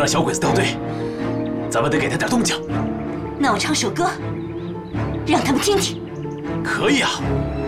让小鬼子掉队，咱们得给他点动静。 那我唱首歌，让他们听听。 可以啊。